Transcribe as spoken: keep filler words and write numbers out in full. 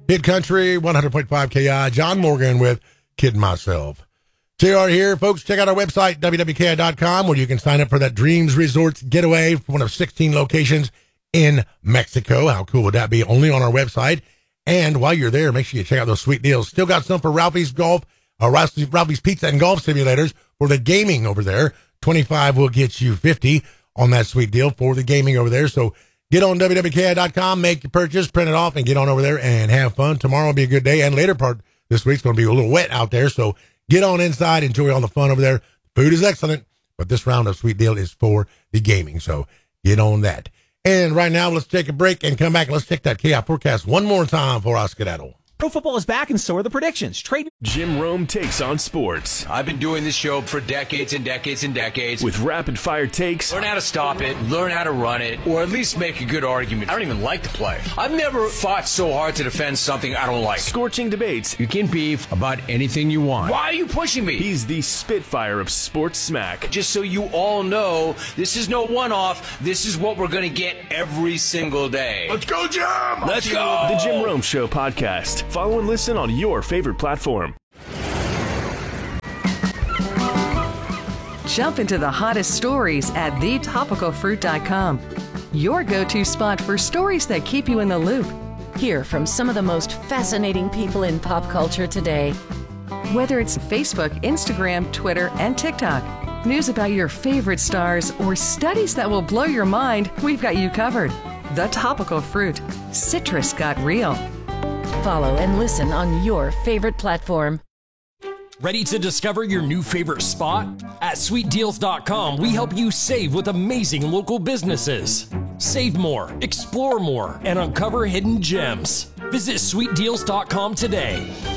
Hit Country, one hundred point five K I. John Morgan with Kid Myself. T R here, folks. Check out our website, W W K I dot com, where you can sign up for that Dreams Resorts getaway for one of sixteen locations in Mexico. How cool would that be? Only on our website. And while you're there, make sure you check out those sweet deals. Still got some for Ralphie's Golf, uh, Ralphie's, Ralphie's Pizza and Golf Simulators for the gaming over there. twenty-five will get you fifty on that sweet deal for the gaming over there. So get on W W K I dot com, make your purchase, print it off, and get on over there and have fun. Tomorrow will be a good day, and later part this week's going to be a little wet out there. So get on inside, enjoy all the fun over there. Food is excellent, but this round of sweet deal is for the gaming. So get on that. And right now, let's take a break and come back and let's check that K I forecast one more time for our skedaddle. Pro football is back, and so are the predictions. Trade Jim Rome takes on sports. I've been doing this show for decades and decades and decades. With rapid-fire takes. Learn how to stop it, learn how to run it, or at least make a good argument. I don't even like the play. I've never fought so hard to defend something I don't like. Scorching debates. You can beef about anything you want. Why are you pushing me? He's the Spitfire of sports smack. Just so you all know, this is no one-off. This is what we're going to get every single day. Let's go, Jim! Let's go! The Jim Rome Show podcast. Follow and listen on your favorite platform. Jump into the hottest stories at the topical fruit dot com. Your go-to spot for stories that keep you in the loop. Hear from some of the most fascinating people in pop culture today. Whether it's Facebook, Instagram, Twitter, and TikTok, news about your favorite stars, or studies that will blow your mind, we've got you covered. The Topical Fruit. Citrus got real. Follow and listen on your favorite platform. Ready to discover your new favorite spot? At sweet deals dot com, we help you save with amazing local businesses. Save more, explore more, and uncover hidden gems. Visit sweet deals dot com today.